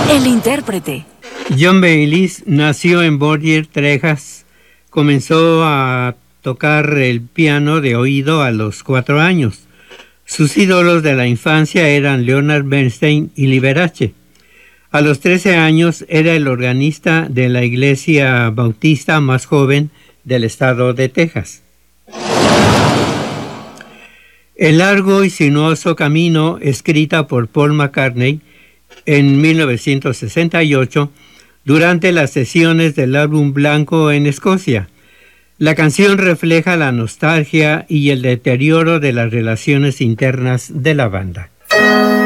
El intérprete. John Bayliss nació en Bossier, Texas. Comenzó a tocar el piano de oído a los 4 años. Sus ídolos de la infancia eran Leonard Bernstein y Liberace. A los 13 años era el organista de la iglesia bautista más joven del estado de Texas. El largo y sinuoso camino, escrita por Paul McCartney en 1968, durante las sesiones del álbum blanco en Escocia. La canción refleja la nostalgia y el deterioro de las relaciones internas de la banda.